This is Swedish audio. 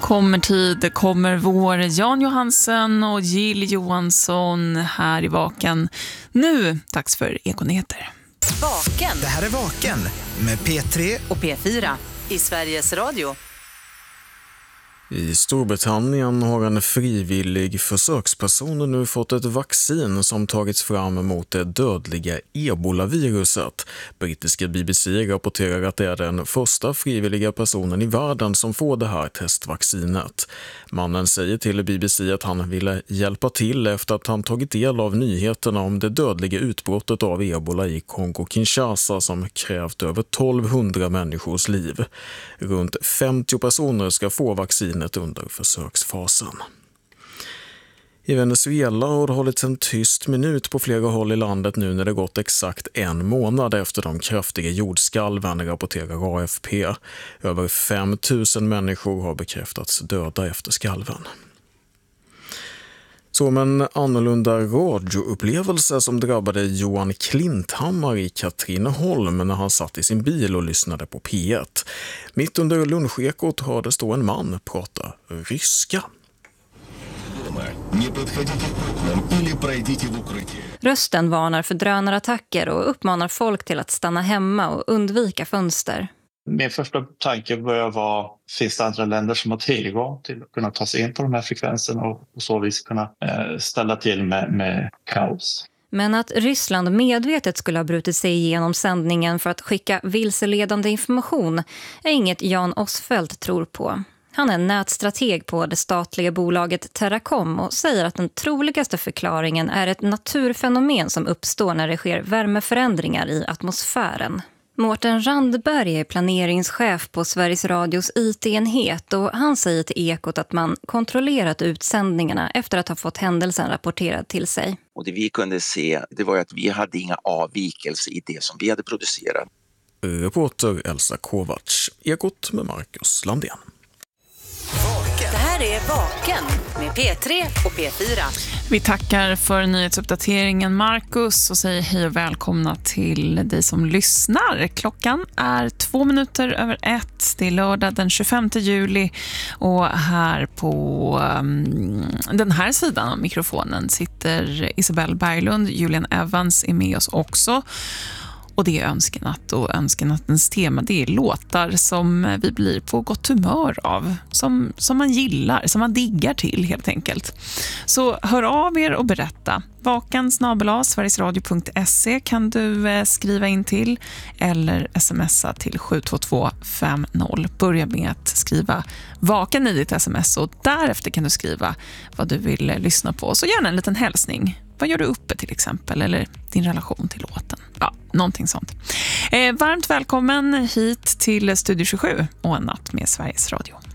Kommer tid, kommer vår. Jan Johansen och Jill Johansson här i Vaken. Nu, dags för Ekonyheter. Vaken. Det här är Vaken med P3 och P4 i Sveriges Radio. I Storbritannien har en frivillig försöksperson nu fått ett vaccin som tagits fram mot det dödliga Ebola-viruset. Brittiska BBC rapporterar att det är den första frivilliga personen i världen som får det här testvaccinet. Mannen säger till BBC att han ville hjälpa till efter att han tagit del av nyheterna om det dödliga utbrottet av Ebola i Kongo-Kinshasa som krävt över 1200 människors liv. Runt 50 personer ska få vaccin under försöksfasen. I Venezuela har det hållits en tyst minut på flera håll i landet nu när det gått exakt en månad efter de kraftiga jordskalven, rapporterar AFP. Över 5 000 människor har bekräftats döda efter skalven. Som en annorlunda radioupplevelse som drabbade Johan Klinthammar i Katrineholm när han satt i sin bil och lyssnade på P1. Mitt under lunchekot hördes då en man prata ryska. Rösten varnar för drönarattacker och uppmanar folk till att stanna hemma och undvika fönster. Min första tanke börjar vara, finns det andra länder som har tillgång till att kunna ta sig in på de här frekvenserna och på så vis kunna ställa till med kaos. Men att Ryssland medvetet skulle ha brutit sig igenom sändningen för att skicka vilseledande information är inget Jan Osfeldt tror på. Han är nätstrateg på det statliga bolaget Terracom och säger att den troligaste förklaringen är ett naturfenomen som uppstår när det sker värmeförändringar i atmosfären. Mårten Randberg är planeringschef på Sveriges Radios IT-enhet och han säger till Ekot att man kontrollerat utsändningarna efter att ha fått händelsen rapporterad till sig. Och det vi kunde se, det var att vi hade inga avvikelser i det som vi hade producerat. Reporter Elsa Kovacs, Ekot med Marcus Landén. Det här är Vaken med P3 och P4. Vi tackar för nyhetsuppdateringen Marcus och säger hej och välkomna till dig som lyssnar. Klockan är 1:02. Det är lördag den 25 juli och här på den här sidan av mikrofonen sitter Isabelle Berglund. Julian Evans är med oss också. Och det är önskenatt och önskenattens tema, det är låtar som vi blir på gott humör av, som man gillar, som man diggar till helt enkelt. Så hör av er och berätta. vaken@sverigesradio.se kan du skriva in till eller smsa till 72250. Börja med att skriva vaken i ditt sms och därefter kan du skriva vad du vill lyssna på. Så gärna en liten hälsning. Vad gör du uppe till exempel? Eller din relation till låten? Ja, någonting sånt. Varmt välkommen hit till Studio 27 och en natt med Sveriges Radio.